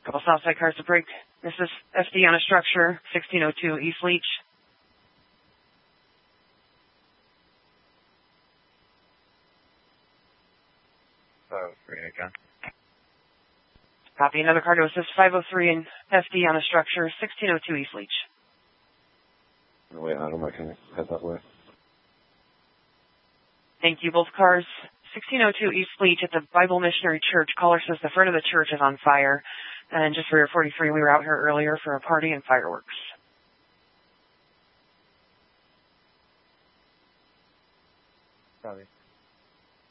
Couple Southside cars to break. This is FD on a structure, 1602 East Leach. Again. Copy. Another car to assist 503 and FD on a structure, 1602 East Leach. Wait, I don't know. Can I head that way? Thank you. Both cars, 1602 East Leach at the Bible Missionary Church. Caller says the front of the church is on fire. And just for your 43, we were out here earlier for a party and fireworks. Probably.